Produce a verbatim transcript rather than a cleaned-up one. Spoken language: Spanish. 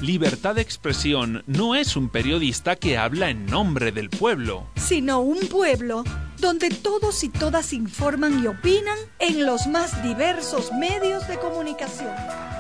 Libertad de Expresión no es un periodista que habla en nombre del pueblo, sino un pueblo donde todos y todas informan y opinan en los más diversos medios de comunicación.